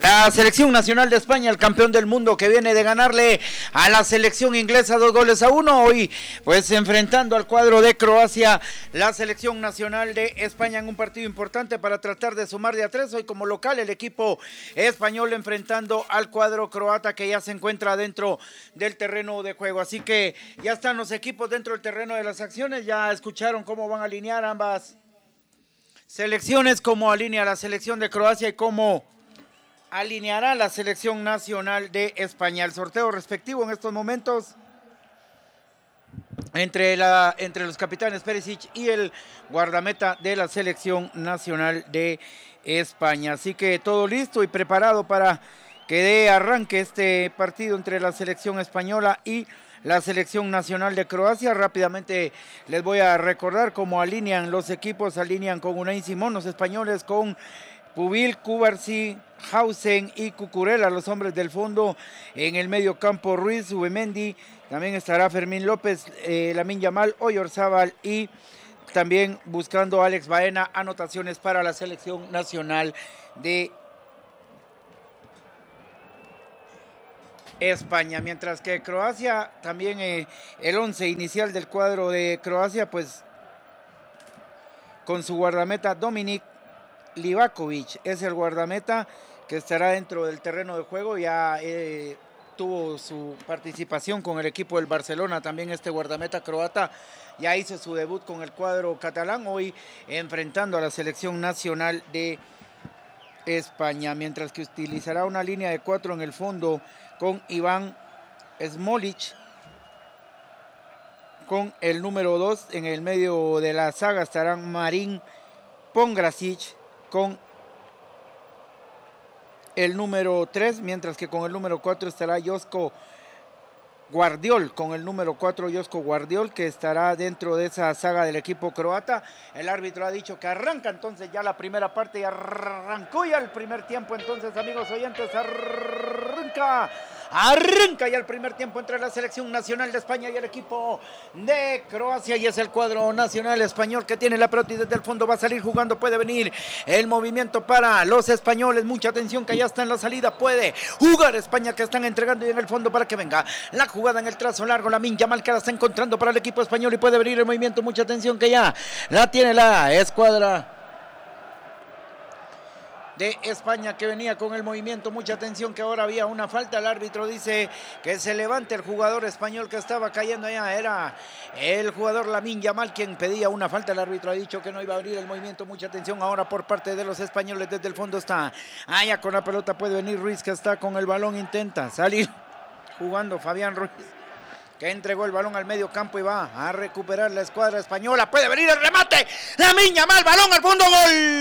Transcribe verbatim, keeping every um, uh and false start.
La selección nacional de España, el campeón del mundo que viene de ganarle a la selección inglesa dos goles a uno, hoy pues enfrentando al cuadro de Croacia, la selección nacional de España en un partido importante para tratar de sumar de a tres, hoy como local el equipo español enfrentando al cuadro croata que ya se encuentra dentro del terreno de juego, así que ya están los equipos dentro del terreno de las acciones, ya escucharon cómo van a alinear ambas selecciones, cómo alinea la selección de Croacia y cómo alineará la selección nacional de España. El sorteo respectivo en estos momentos entre, la, entre los capitanes Perisic y el guardameta de la selección nacional de España. Así que todo listo y preparado para que dé arranque este partido entre la selección española y la selección nacional de Croacia. Rápidamente les voy a recordar cómo alinean los equipos. Alinean con Unai Simón, los españoles con Pubil, Cubarsí, Hausen y Cucurella, los hombres del fondo. En el medio campo Ruiz, Zubimendi, también estará Fermín López, eh, Lamine Yamal, Oyarzábal y también buscando Alex Baena, anotaciones para la selección nacional de España, mientras que Croacia, también eh, el once inicial del cuadro de Croacia, pues con su guardameta Dominik Livakovic, es el guardameta que estará dentro del terreno de juego, ya eh, tuvo su participación con el equipo del Barcelona, también este guardameta croata ya hizo su debut con el cuadro catalán, hoy enfrentando a la selección nacional de España, mientras que utilizará una línea de cuatro en el fondo con Iván Smolic, con el número dos en el medio de la saga estarán Marin Pongracic con el número tres, mientras que con el número cuatro estará Josko Guardiol, con el número cuatro Josko Guardiol, que estará dentro de esa saga del equipo croata. El árbitro ha dicho que arranca entonces ya la primera parte y arrancó ya el primer tiempo, entonces amigos oyentes, arranca Arranca ya el primer tiempo entre la selección nacional de España y el equipo de Croacia, y es el cuadro nacional español que tiene la pelota y desde el fondo va a salir jugando, puede venir el movimiento para los españoles, mucha atención que ya está en la salida, puede jugar España que están entregando y en el fondo para que venga la jugada en el trazo largo, Lamine Yamal que la está encontrando para el equipo español y puede venir el movimiento, mucha atención que ya la tiene la escuadra de España que venía con el movimiento, mucha atención que ahora había una falta, el árbitro dice que se levante el jugador español que estaba cayendo allá, era el jugador Lamine Yamal quien pedía una falta, el árbitro ha dicho que no iba a abrir el movimiento, mucha atención ahora por parte de los españoles, desde el fondo está allá con la pelota, puede venir Ruiz que está con el balón, intenta salir jugando Fabián Ruiz, que entregó el balón al medio campo y va a recuperar la escuadra española, puede venir el remate, Lamine Yamal, balón al fondo, gol.